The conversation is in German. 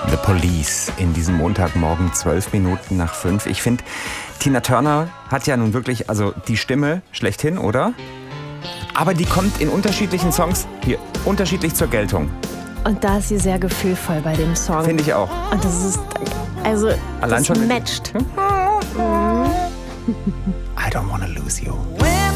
The Police in diesem Montagmorgen 5:12. Ich finde, Tina Turner hat ja nun wirklich, also die Stimme schlechthin, oder? Aber die kommt in unterschiedlichen Songs hier unterschiedlich zur Geltung. Und da ist sie sehr gefühlvoll bei dem Song. Finde ich auch. Und das ist, also, allein das schon matcht. I don't wanna lose you.